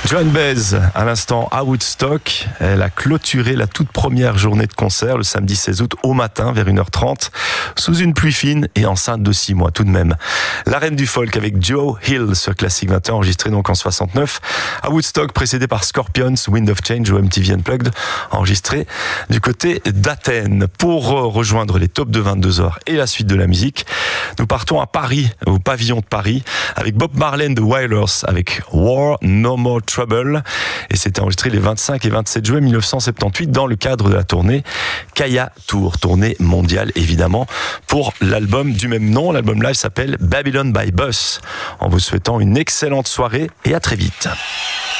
Joan Baez, à l'instant à Woodstock, elle a clôturé la toute première journée de concert le samedi 16 août au matin vers 1h30, sous une pluie fine et enceinte de 6 mois tout de même. La reine du folk avec Joe Hill sur Classic 21, enregistré donc en 69 à Woodstock, précédé par Scorpions, Wind of Change au MTV Unplugged, enregistré du côté d'Athènes. Pour rejoindre les tops de 22h et la suite de la musique, nous partons à Paris, au pavillon de Paris, avec Bob Marley and the Wailers, avec War No More Trouble, et c'était enregistré les 25 et 27 juin 1978 dans le cadre de la tournée Kaya Tour, tournée mondiale évidemment pour l'album du même nom. L'album live s'appelle Babylon by Bus. En vous souhaitant une excellente soirée et à très vite.